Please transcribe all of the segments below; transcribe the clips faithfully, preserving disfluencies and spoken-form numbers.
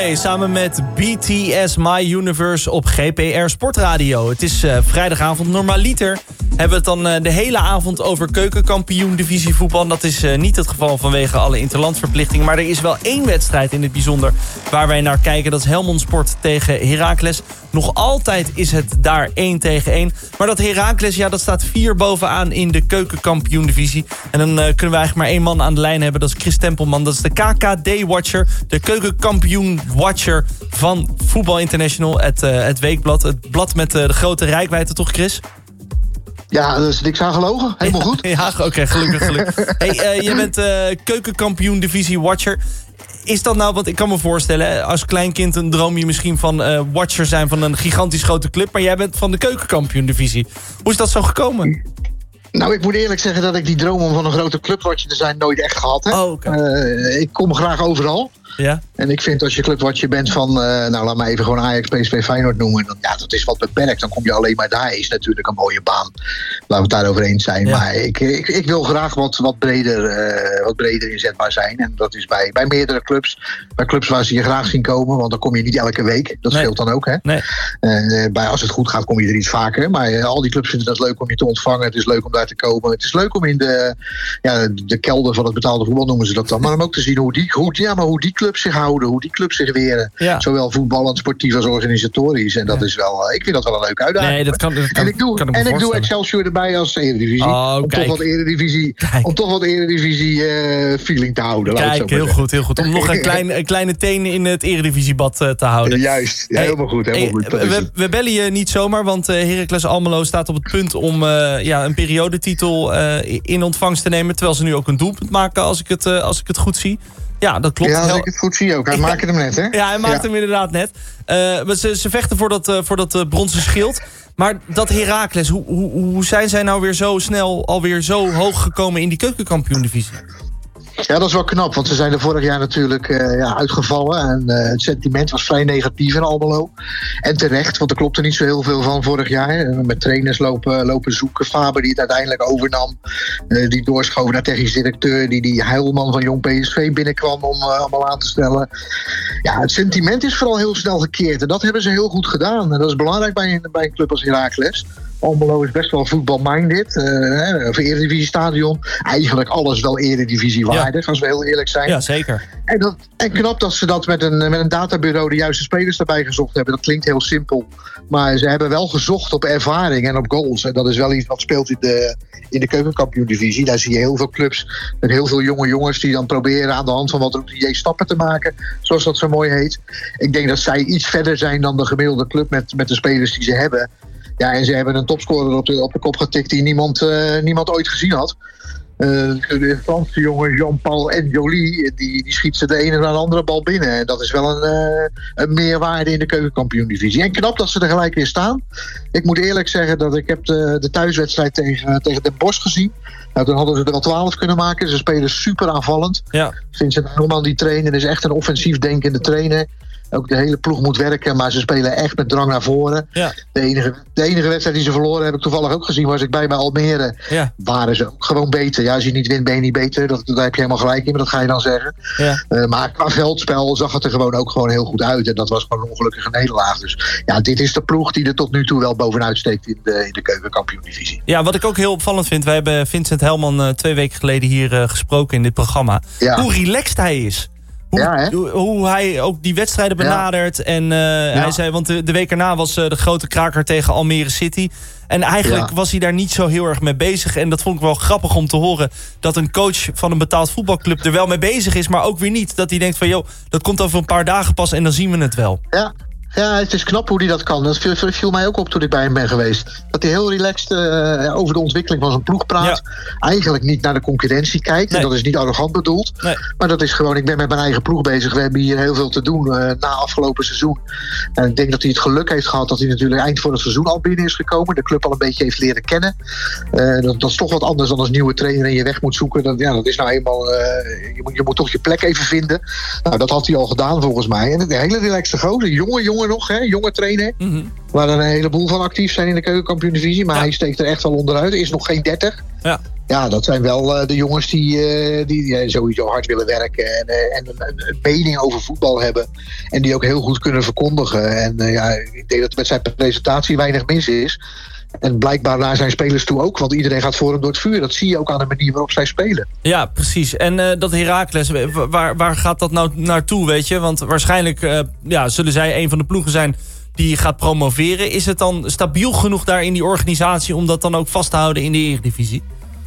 Hey, samen met B T S My Universe op G P R Sportradio. Het is uh, vrijdagavond. Normaliter hebben we het dan uh, de hele avond over keukenkampioen divisie voetbal. Dat is uh, niet het geval vanwege alle interlandverplichtingen. Maar er is wel één wedstrijd in het bijzonder waar wij naar kijken. Dat is Helmond Sport tegen Heracles. Nog altijd is het daar één tegen één. Maar dat Heracles, ja, dat staat vier bovenaan in de keukenkampioen divisie. En dan uh, kunnen we eigenlijk maar één man aan de lijn hebben. Dat is Chris Tempelman. Dat is de K K D-watcher. De keukenkampioen-watcher van Voetbal International. Het, uh, het weekblad. Het blad met uh, de grote reikwijdte, toch Chris? Ja, dat is niks aan gelogen. Helemaal goed. Ja, oké, okay, gelukkig, gelukkig. Hey, uh, jij bent uh, keukenkampioen divisie watcher. Is dat nou, want ik kan me voorstellen, als kleinkind een droom je misschien van uh, watcher zijn van een gigantisch grote club, maar jij bent van de keukenkampioen divisie. Hoe is dat zo gekomen? Nou, ik moet eerlijk zeggen dat ik die droom om van een grote clubwatcher te zijn nooit echt gehad heb. Oh, okay. uh, ik kom graag overal. Ja. En ik vind als je clubwatcher bent van, uh, nou laat maar even gewoon Ajax, P S V, Feyenoord noemen. Dan, ja, dat is wat beperkt. Dan kom je alleen maar daar. Is natuurlijk een mooie baan. Laten we het daarover eens zijn. Ja. Maar ik, ik, ik wil graag wat, wat, breder, uh, wat breder inzetbaar zijn. En dat is bij, bij meerdere clubs. Bij clubs waar ze je graag zien komen. Want dan kom je niet elke week. Dat nee. scheelt dan ook. Hè? Nee. Uh, bij, als het goed gaat kom je er iets vaker. Maar uh, al die clubs vinden het leuk om je te ontvangen. Het is leuk om daar te komen. Het is leuk om in de, ja, de kelder van het betaalde voetbal noemen ze dat dan. Maar om ook te zien hoe die, hoe, ja, maar hoe die clubs zich houden. Hoe die clubs zich weren. Ja. Zowel voetballend, sportief als organisatorisch. En dat ja. is wel, ik vind dat wel een leuke uitdaging. Nee, dat kan, dat kan, en ik doe, kan ik en ik doe Excelsior erbij als Eredivisie. Oh, om, toch wat Eredivisie om toch wat Eredivisie uh, feeling te houden. Kijk, heel zeggen. goed, heel goed. Om nog een, klein, een kleine teen in het Eredivisiebad uh, te houden. Juist, ja, hey, helemaal goed. Helemaal hey, goed we, we bellen je niet zomaar, want uh, Heracles Almelo staat op het punt om uh, ja, een periodetitel uh, in ontvangst te nemen. Terwijl ze nu ook een doelpunt maken, als ik het, uh, als ik het goed zie. Ja, dat klopt. Ja, als ik het goed zie ook. Hij ja. maakte hem net, hè? Ja, hij maakte ja. hem inderdaad net. Uh, ze, ze vechten voor dat, uh, voor dat uh, bronzen schild. Maar dat Heracles, hoe, hoe, hoe zijn zij nou weer zo snel alweer zo hoog gekomen in die keukenkampioen-divisie? Ja, dat is wel knap, want ze zijn er vorig jaar natuurlijk uh, ja, uitgevallen. En uh, het sentiment was vrij negatief in Almelo. En terecht, want er klopte niet zo heel veel van vorig jaar. Met trainers lopen, lopen zoeken. Faber die het uiteindelijk overnam. Uh, die doorschoven naar technisch directeur. Die die Heilman van Jong P S V binnenkwam om uh, allemaal aan te stellen. Ja, het sentiment is vooral heel snel gekeerd. En dat hebben ze heel goed gedaan. En dat is belangrijk bij een, bij een club als Heracles. Almelo is best wel voetbalminded. Uh, of Eredivisie stadion. Eigenlijk alles wel Eredivisie waardig, ja. als we heel eerlijk zijn. Ja, zeker. En, dat, en knap dat ze dat met een, met een databureau de juiste spelers daarbij gezocht hebben. Dat klinkt heel simpel. Maar ze hebben wel gezocht op ervaring en op goals. En dat is wel iets wat speelt in de, in de keukenkampioen-divisie. Daar zie je heel veel clubs met heel veel jonge jongens die dan proberen aan de hand van wat routiniers stappen te maken. Zoals dat zo mooi heet. Ik denk dat zij iets verder zijn dan de gemiddelde club met, met de spelers die ze hebben. Ja, en ze hebben een topscorer op de, op de kop getikt die niemand, uh, niemand ooit gezien had. Uh, de Franse jongen Jean-Paul en Joly, die, die schiet ze de ene naar de andere bal binnen. En dat is wel een, uh, een meerwaarde in de keukenkampioen-divisie. En knap dat ze er gelijk weer staan. Ik moet eerlijk zeggen dat ik heb de, de thuiswedstrijd tegen, tegen Den Bosch gezien. Nou, toen hadden ze er al twaalf kunnen maken. Ze spelen super aanvallend. Ja. Vincent Heilman die trainer is echt een offensief denkende trainer. Ook de hele ploeg moet werken, maar ze spelen echt met drang naar voren. Ja. De, enige, de enige wedstrijd die ze verloren heb ik toevallig ook gezien, was ik bij bij Almere. Ja. Waren ze ook gewoon beter. Ja, als je niet wint, ben je niet beter. Dat, daar heb je helemaal gelijk in, maar dat ga je dan zeggen. Ja. Uh, maar qua veldspel zag het er gewoon ook gewoon heel goed uit. En dat was gewoon een ongelukkige nederlaag. Dus ja, dit is de ploeg die er tot nu toe wel bovenuit steekt in de, in de keukenkampioen-divisie. Ja, wat ik ook heel opvallend vind, wij hebben Vincent Heilman uh, twee weken geleden hier uh, gesproken in dit programma. Ja. Hoe relaxed hij is. Hoe, ja, hoe, hoe hij ook die wedstrijden benadert. Ja. En uh, ja. hij zei, want de, de week erna was uh, de grote kraker tegen Almere City. En eigenlijk ja. was hij daar niet zo heel erg mee bezig. En dat vond ik wel grappig om te horen. Dat een coach van een betaald voetbalclub er wel mee bezig is. Maar ook weer niet. Dat hij denkt van, joh, dat komt over een paar dagen pas en dan zien we het wel. Ja. Ja, het is knap hoe hij dat kan. Dat viel, viel mij ook op toen ik bij hem ben geweest. Dat hij heel relaxed uh, over de ontwikkeling van zijn ploeg praat. Ja. Eigenlijk niet naar de concurrentie kijkt. Nee. En dat is niet arrogant bedoeld. Nee. Maar dat is gewoon, ik ben met mijn eigen ploeg bezig. We hebben hier heel veel te doen uh, na afgelopen seizoen. En ik denk dat hij het geluk heeft gehad dat hij natuurlijk eind voor het seizoen al binnen is gekomen. De club al een beetje heeft leren kennen. Uh, dat, dat is toch wat anders dan als nieuwe trainer en je weg moet zoeken. Dat, ja, dat is nou eenmaal, uh, je, moet, je moet toch je plek even vinden. Nou, dat had hij al gedaan volgens mij. En een hele relaxte gozer, jonge jongen nog, hè, jonge trainer. Mm-hmm. Waar er een heleboel van actief zijn in de keukenkampioen-divisie. Maar ja. hij steekt er echt wel onderuit. Is nog geen dertig. Ja. Ja, dat zijn wel uh, de jongens die, uh, die, die sowieso hard willen werken. En, uh, en een, een mening over voetbal hebben. En die ook heel goed kunnen verkondigen. En uh, ja, ik denk dat met zijn presentatie weinig mis is. En blijkbaar naar zijn spelers toe ook. Want iedereen gaat voor hem door het vuur. Dat zie je ook aan de manier waarop zij spelen. Ja, precies. En uh, dat Heracles, waar, waar gaat dat nou naartoe, weet je? Want waarschijnlijk uh, ja, zullen zij een van de ploegen zijn die gaat promoveren. Is het dan stabiel genoeg daar in die organisatie om dat dan ook vast te houden in de Eredivisie?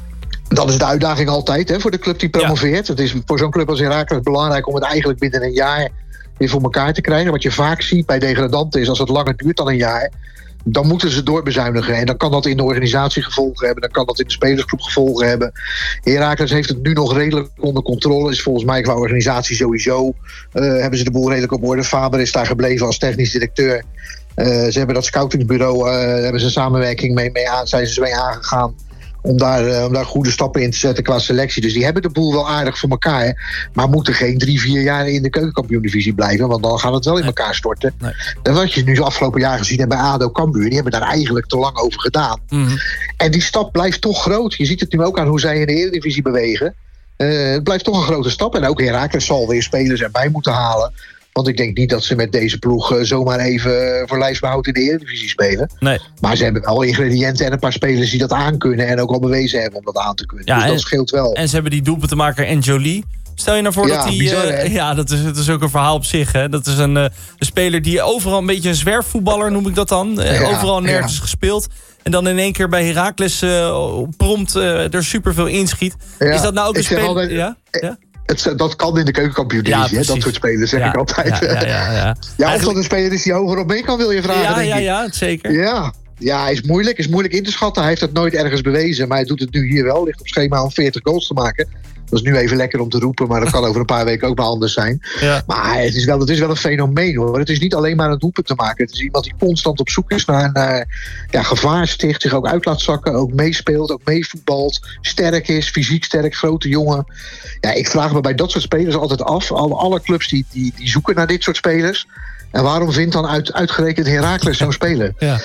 Dat is de uitdaging altijd hè, voor de club die promoveert. Ja. Het is voor zo'n club als Heracles belangrijk om het eigenlijk binnen een jaar weer voor elkaar te krijgen. Wat je vaak ziet bij degradanten is als het langer duurt dan een jaar, dan moeten ze doorbezuinigen. En dan kan dat in de organisatie gevolgen hebben. Dan kan dat in de spelersgroep gevolgen hebben. Heracles heeft het nu nog redelijk onder controle. Is volgens mij qua organisatie sowieso. Uh, hebben ze de boel redelijk op orde. Faber is daar gebleven als technisch directeur. Uh, ze hebben dat scoutingbureau. Uh, hebben ze samenwerking mee, mee aan. Zijn ze mee aangegaan. Om daar, uh, om daar goede stappen in te zetten qua selectie. Dus die hebben de boel wel aardig voor elkaar. Maar moeten geen drie, vier jaar in de keukenkampioen-divisie blijven. Want dan gaat het wel in elkaar storten. Nee. En wat je nu de afgelopen jaren gezien hebt bij A D O Cambuur. Die hebben daar eigenlijk te lang over gedaan. Mm-hmm. En die stap blijft toch groot. Je ziet het nu ook aan hoe zij in de Eredivisie bewegen. Uh, het blijft toch een grote stap. En ook Heracles zal weer spelers erbij moeten halen. Want ik denk niet dat ze met deze ploeg uh, zomaar even voor lijfsbehoud in de Eredivisie spelen. Nee. Maar ze hebben wel ingrediënten en een paar spelers die dat aankunnen. En ook al bewezen hebben om dat aan te kunnen. Ja, dus dat en, scheelt wel. En ze hebben die doelpuntenmaker en Jolie. Stel je nou voor ja, dat hij... Uh, ja, dat is, dat is ook een verhaal op zich. Hè? Dat is een, uh, een speler die overal een beetje een zwerfvoetballer noem ik dat dan. Uh, ja, overal nergens ja. gespeeld. En dan in één keer bij Heracles uh, prompt uh, er superveel inschiet. Ja, is dat nou ook een speler... Altijd, ja? Ja? Het, dat kan in de keukenkampioen-divisie, ja, dat soort spelers, zeg ja, ik altijd. Ja, ja, ja, ja. ja of Eigenlijk... dat een speler is die hoger op mee kan, wil je vragen, ja, denk ja, ik. Ja, zeker. Ja, ja, is moeilijk, is moeilijk in te schatten. Hij heeft dat nooit ergens bewezen, maar hij doet het nu hier wel. Ligt op schema om veertig goals te maken. Dat is nu even lekker om te roepen, maar dat kan over een paar weken ook wel anders zijn. Ja. Maar het is, wel, het is wel een fenomeen, hoor. Het is niet alleen maar een doelpunt te maken. Het is iemand die constant op zoek is naar, naar ja, gevaar sticht, zich ook uit laat zakken, ook meespeelt, ook meevoetbalt, sterk is, fysiek sterk, grote jongen. Ja, ik vraag me bij dat soort spelers altijd af. Alle, alle clubs die, die, die zoeken naar dit soort spelers. En waarom vindt dan uit, uitgerekend Heracles zo'n speler? Ja,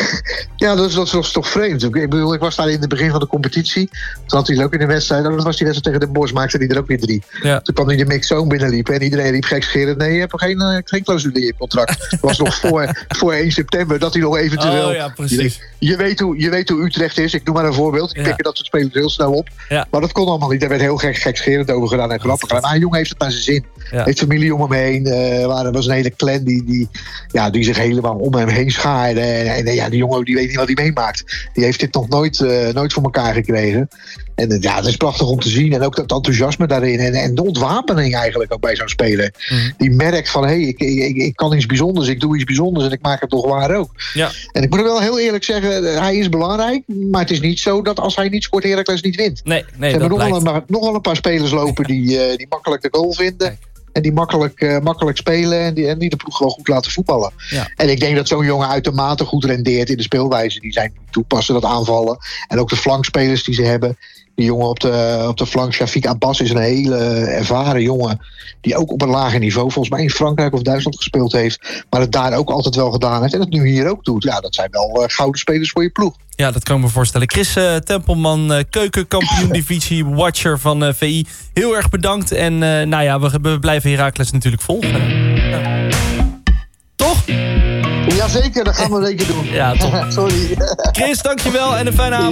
ja dat, is, dat is toch vreemd. Ik bedoel, ik was daar in het begin van de competitie. Toen had hij ook in de wedstrijd. Dat was die wedstrijd tegen Den Bosch, maakte hij er ook weer drie. Ja. Toen kwam hij de mixzone binnenliepen. En iedereen riep gekscherend: nee, je hebt nog geen, geen clausule in je contract. Dat was nog voor, voor één september dat hij nog eventueel... Oh ja, precies. Je, je, weet hoe, je weet hoe Utrecht is. Ik noem maar een voorbeeld. Ik ja. pikken dat soort spelers heel snel op. Ja. Maar dat kon allemaal niet. Daar werd heel gek, gekscherend over gedaan en grappig gedaan. Maar een jongen heeft het naar zijn zin. Ja. Heeft familie om hem heen. Uh, waar, er was een hele clan die, die, ja, die zich helemaal om hem heen schaarde. En, en ja, die jongen die weet niet wat hij meemaakt. Die heeft dit nog nooit, uh, nooit voor elkaar gekregen. En ja, het is prachtig om te zien. En ook dat enthousiasme daarin. En, en de ontwapening eigenlijk ook bij zo'n speler. Mm. Die merkt van, hé, hey, ik, ik, ik kan iets bijzonders. Ik doe iets bijzonders en ik maak het toch waar ook. Ja. En ik moet wel heel eerlijk zeggen, hij is belangrijk. Maar het is niet zo dat als hij niet scoort, Heracles niet wint. Nee, nee, Ze hebben nog wel, een, nog wel een paar spelers lopen die, uh, die makkelijk de goal vinden. Kijk. En die makkelijk, uh, makkelijk spelen en die, en die de ploeg gewoon goed laten voetballen. Ja. En ik denk dat zo'n jongen uitermate goed rendeert in de speelwijze die zij toepassen, dat aanvallen. En ook de flankspelers die ze hebben. Die jongen op de, op de flank, Shafiq Abbas, is een hele ervaren jongen. Die ook op een lager niveau, volgens mij in Frankrijk of Duitsland gespeeld heeft. Maar het daar ook altijd wel gedaan heeft. En het nu hier ook doet. Ja, dat zijn wel uh, gouden spelers voor je ploeg. Ja, dat kan ik me voorstellen. Chris uh, Tempelman, uh, keukenkampioen-divisie, watcher van uh, V I. Heel erg bedankt. En uh, nou ja, we, we blijven Heracles natuurlijk volgen. Ja. Toch? Jazeker, dat gaan we zeker doen. Ja, toch. Sorry. Chris, dankjewel en een fijne avond.